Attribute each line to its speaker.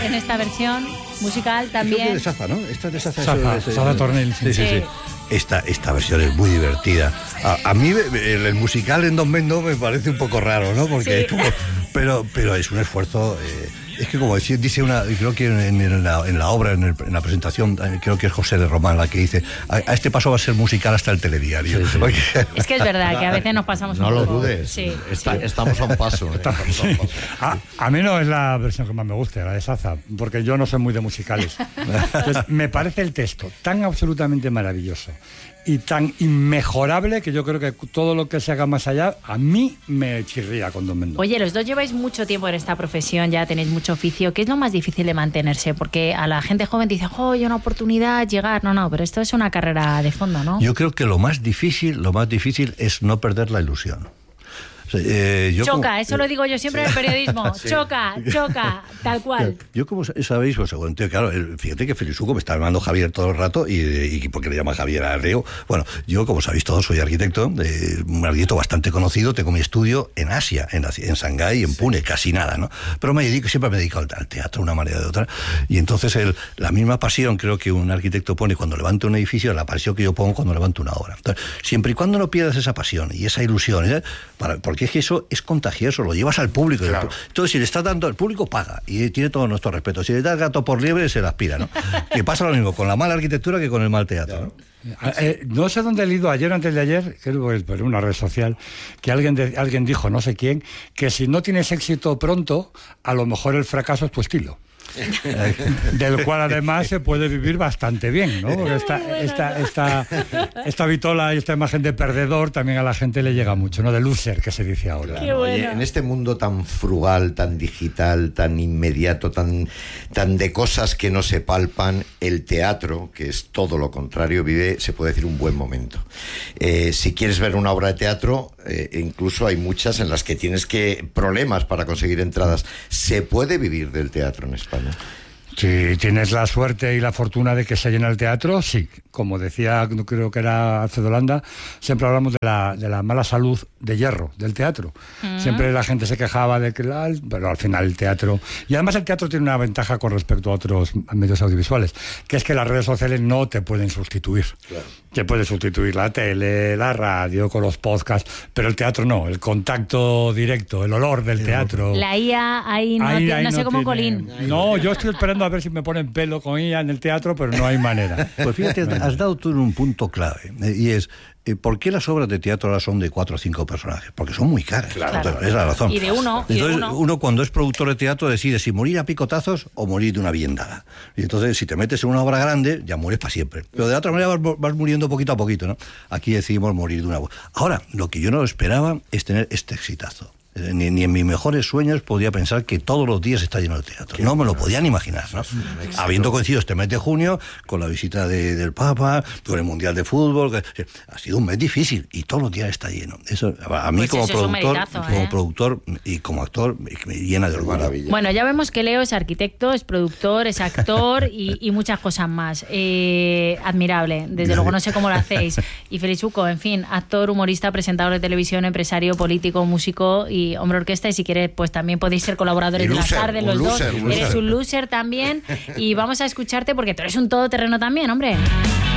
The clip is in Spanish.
Speaker 1: en esta versión musical también.
Speaker 2: Creo que de Saza, ¿no? Esta es de Saza.
Speaker 3: Saza Tornel.
Speaker 2: Sí. Esta versión es muy divertida. A mí el musical en Don Mendo me parece un poco raro, ¿no? Porque es como, pero es un esfuerzo. Es que como dice una, creo que en la obra, en la presentación, creo que es José de Román la que dice, a este paso va a ser musical hasta el telediario.
Speaker 1: Sí. Es que es verdad que a veces nos pasamos un poco.
Speaker 4: No lo dudes.
Speaker 1: Sí.
Speaker 4: Estamos a un paso.
Speaker 3: A mí no es la versión que más me gusta, la de Saza, porque yo no soy muy de musicales. Entonces, me parece el texto tan absolutamente maravilloso y tan inmejorable que yo creo que todo lo que se haga más allá a mí me chirría con Don Mendo.
Speaker 1: Oye, los dos lleváis mucho tiempo en esta profesión, ya tenéis mucho oficio. ¿Qué es lo más difícil de mantenerse? Porque a la gente joven dice, hay una oportunidad, llegar. No, pero esto es una carrera de fondo, ¿no?
Speaker 2: Yo creo que lo más difícil es no perder la ilusión.
Speaker 1: Choca, eso lo digo yo siempre en el periodismo. Sí. Choca, tal cual.
Speaker 2: Yo, como sabéis, pues claro, fíjate que Felizuco me está llamando Javier todo el rato y porque le llama Javier Arreo. Bueno, yo, como sabéis todos, soy arquitecto, un arquitecto bastante conocido, tengo mi estudio en Asia, en Shanghái y en Pune, casi nada, ¿no? Pero siempre me he dedicado al teatro de una manera o de otra. Y entonces la misma pasión creo que un arquitecto pone cuando levanta un edificio, la pasión que yo pongo cuando levanto una obra. Entonces, siempre y cuando no pierdas esa pasión y esa ilusión, porque es que eso es contagioso, lo llevas al público. Claro. Entonces, si le estás dando, el público paga y tiene todo nuestro respeto. Si le das gato por liebre, se la aspira, ¿no? Que pasa lo mismo con la mala arquitectura que con el mal teatro, ¿no?
Speaker 3: No sé dónde he leído ayer o antes de ayer, creo que por una red social, que alguien dijo, no sé quién, que si no tienes éxito pronto, a lo mejor el fracaso es tu estilo. Del cual además se puede vivir bastante bien, ¿no? Porque esta vitola y esta imagen de perdedor también a la gente le llega mucho, ¿no? De loser, que se dice ahora.
Speaker 1: Qué bueno.
Speaker 4: Oye, en este mundo tan frugal, tan digital, tan inmediato, tan de cosas que no se palpan, el teatro, que es todo lo contrario, vive, se puede decir, un buen momento. Si quieres ver una obra de teatro, incluso hay muchas en las que tienes problemas para conseguir entradas. ¿Se puede vivir del teatro en España?
Speaker 3: Si tienes la suerte y la fortuna de que se llena el teatro, sí. Como decía, creo que era Alfredo Landa, siempre hablamos de la mala salud de hierro del teatro. Siempre la gente se quejaba de que pero al final el teatro... Y además el teatro tiene una ventaja con respecto a otros medios audiovisuales, que es que las redes sociales no te pueden sustituir. Claro. Te puede sustituir la tele, la radio, con los podcasts, pero el teatro no. El contacto directo, el olor del teatro...
Speaker 1: La IA ahí no sé cómo Colín.
Speaker 3: No, yo estoy esperando a ver si me ponen pelo con IA en el teatro, pero no hay manera.
Speaker 2: Pues fíjate, has dado tú en un punto clave, y es ¿por qué las obras de teatro ahora son de 4 o 5 personajes? Porque son muy caras. Claro. Entonces, esa es la razón.
Speaker 1: Y de uno.
Speaker 2: Uno cuando es productor de teatro decide si morir a picotazos o morir de una viendada. Y entonces, si te metes en una obra grande, ya mueres para siempre. Pero de otra manera vas muriendo poquito a poquito, ¿no? Aquí decidimos morir de una... Ahora, lo que yo no esperaba es tener este exitazo. Ni en mis mejores sueños podía pensar que todos los días está lleno de teatro. No me lo podían imaginar, ¿no? Habiendo coincidido este mes de junio con la visita del Papa, con el Mundial de Fútbol, ha sido un mes difícil y todos los días está lleno. Eso a mí pues como productor y como actor me llena de orgullo.
Speaker 1: Bueno, ya vemos que Leo es arquitecto, es productor, es actor y muchas cosas más. Admirable, desde luego no sé cómo lo hacéis. Y Felizuco, en fin, actor, humorista, presentador de televisión, empresario, político, músico y hombre orquesta, y si quieres pues también podéis ser colaboradores de las tardes los dos. Eres un loser también y vamos a escucharte porque tú eres un todoterreno también, hombre.